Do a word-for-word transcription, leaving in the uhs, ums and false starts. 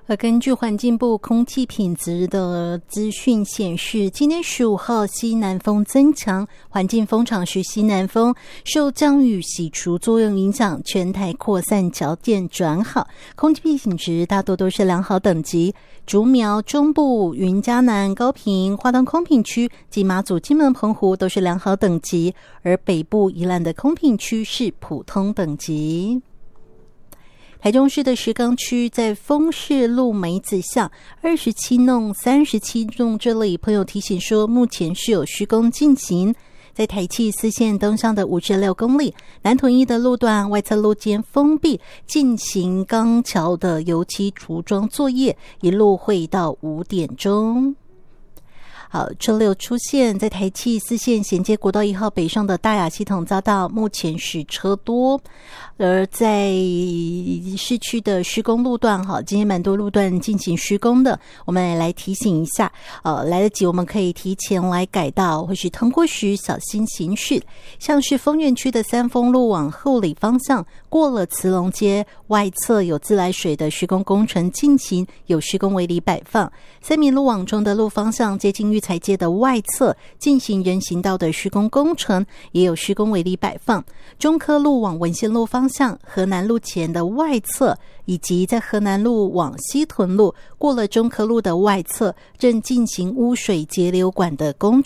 而根据环境部空气品质的资讯显示，今天十五号西南风增强，环境风场是西南风，受降雨洗除作用影响，全台扩散条件转好，空气品质大多都是良好等级。竹苗、中部、云嘉南、高屏、花东空品区及马祖、金门、澎湖都是良好等级，而北部宜兰的空品区是普通等级。台中市的石冈区在丰市路梅子巷二十七弄、三十七弄这里，朋友提醒说，目前是有施工进行。在台七四线东上的五十六公里南屯一的路段外侧路肩封闭，进行钢桥的油漆涂装作业，一路会到五点钟。好，车流出现在台七四线衔接国道一号北上的大雅系统匝道，目前是车多。而在市区的施工路段，哈，今天蛮多路段进行施工的，我们也来提醒一下，呃，来得及我们可以提前来改道，或是通过时小心行驶。像是丰原区的三丰路往后里方向，过了慈龙街外侧有自来水的施工工程进行，有施工围篱摆放。三民路往中的路方向，接近育才街的外侧进行人行道的施工工程，也有施工围篱摆放。中科路往文仙路方向，河南路前的外侧，以及在河南路往西屯路过了中科路的外侧，正进行污水截流管的工